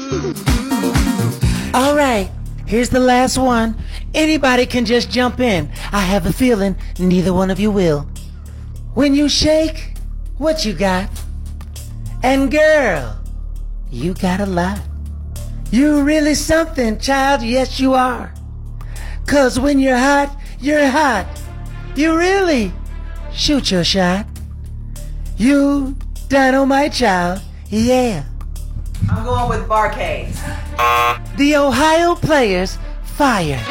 All right, here's the last one. Anybody can just jump in. I have a feeling neither one of you will. When you shake, what you got? And girl, you got a lot. You really something, child, yes you are. 'Cause when you're hot, you're hot. You really shoot your shot. You dynamite child, yeah. I'm going with Barcades. The Ohio Players fire.